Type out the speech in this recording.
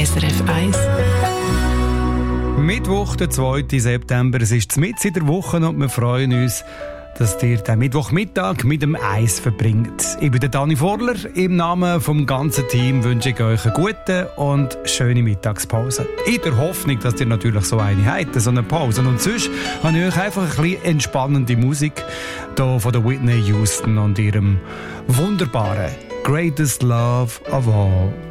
SRF 1. Mittwoch, der 2. September. Es ist mitten in der Woche und wir freuen uns, dass ihr den Mittwochmittag mit dem Eis verbringt. Ich bin der Dani Vorler. Im Namen vom ganzen Team wünsche ich euch eine gute und schöne Mittagspause. In der Hoffnung, dass ihr natürlich so eine habt, so eine Pause. Und sonst habe ich euch einfach ein bisschen entspannende Musik hier von der Whitney Houston und ihrem wunderbaren Greatest Love of All.